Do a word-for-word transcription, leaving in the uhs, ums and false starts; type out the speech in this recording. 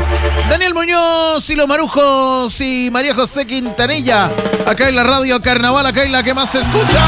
Daniel Muñoz y los Marujos y María José Quintanilla. Acá en la radio Carnaval, acá en la que más se escucha.